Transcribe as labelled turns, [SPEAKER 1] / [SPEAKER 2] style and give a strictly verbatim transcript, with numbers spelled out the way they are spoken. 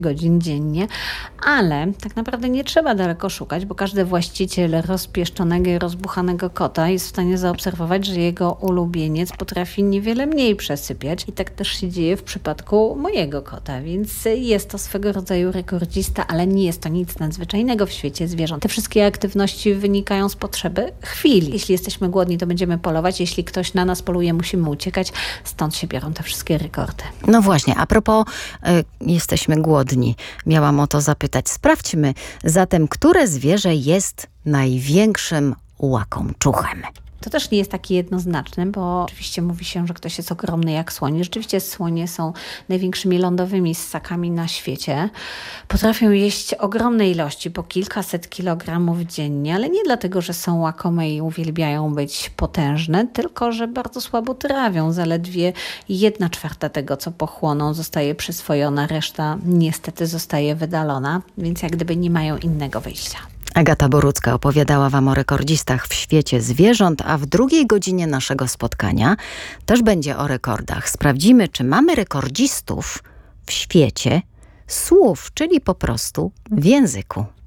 [SPEAKER 1] godzin dziennie, ale tak naprawdę nie trzeba daleko szukać, bo każdy właściciel rozpieszczonego i rozbuchanego kota jest w stanie zaobserwować, że jego ulubieniec potrafi niewiele mniej przesypiać i tak też się dzieje w przypadku mojego kota, więc jest to swego rodzaju rekordzista, ale nie jest to nic nadzwyczajnego w świecie zwierząt. Te wszystkie aktywności wynikają z potrzeby chwili. Jeśli jesteśmy głodni, to będziemy polować, jeśli ktoś na nas poluje, musimy uciekać, stąd się biorą te wszystkie rekordy.
[SPEAKER 2] No właśnie, a propos y, jesteśmy głodni. Miałam o to zapytać. Sprawdźmy zatem, które zwierzę jest największym łakomczuchem.
[SPEAKER 1] To też nie jest takie jednoznaczne, bo oczywiście mówi się, że ktoś jest ogromny jak słoń. Rzeczywiście słonie są największymi lądowymi ssakami na świecie. Potrafią jeść ogromne ilości, po kilkaset kilogramów dziennie, ale nie dlatego, że są łakome i uwielbiają być potężne, tylko że bardzo słabo trawią. Zaledwie jedna czwarta tego, co pochłoną, zostaje przyswojona, reszta niestety zostaje wydalona, więc jak gdyby nie mają innego wyjścia.
[SPEAKER 2] Agata Borucka opowiadała wam o rekordzistach w świecie zwierząt, a w drugiej godzinie naszego spotkania też będzie o rekordach. Sprawdzimy, czy mamy rekordzistów w świecie słów, czyli po prostu w języku.